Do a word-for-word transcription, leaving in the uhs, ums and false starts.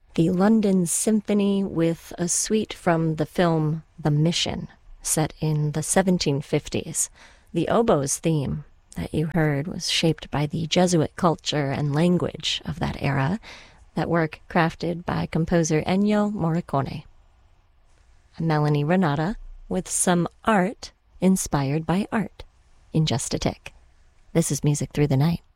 The London Symphony with a suite from the film The Mission, set in the seventeen fifties. The oboe's theme that you heard was shaped by the Jesuit culture and language of that era, that work crafted by composer Ennio Morricone. I'm Melanie Renata with some art inspired by art in just a tick. This is Music Through the Night.